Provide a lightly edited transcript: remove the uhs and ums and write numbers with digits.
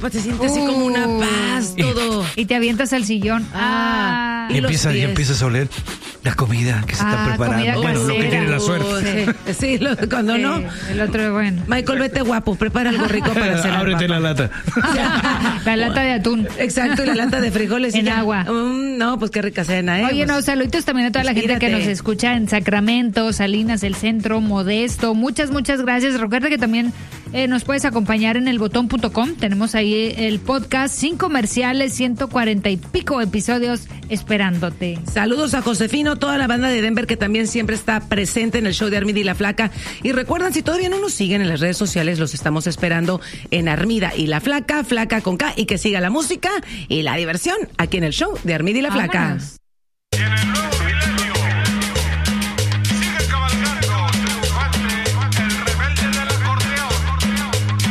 se siente así como una paz, todo. Y te avientas al sillón. Y empiezas a oler la comida que se está preparando. Bueno, lo que tiene la suerte. Sí, cuando no. El otro, bueno. Michael, vete guapo, prepara algo rico para hacer. Ábrete la lata. La lata de atún. Exacto, y la lata de frijoles. En agua. No, pues qué rica cena, ¿eh? Oye, pues, saluditos también a toda la gente que nos escucha en Sacramento, Salinas, El Centro, Modesto. Muchas gracias. Recuerda que también nos puedes acompañar en elbotón.com. Tenemos ahí el podcast sin comerciales, 140 y pico episodios esperándote. Saludos a Josefino, toda la banda de Denver que también siempre está presente en el show de Armida y la Flaca. Y recuerden, si todavía no nos siguen en las redes sociales, los estamos esperando en Armida y la Flaca, Flaca con K, y que siga la música y la diversión aquí en el show de Armida y la Flaca. Vámonos.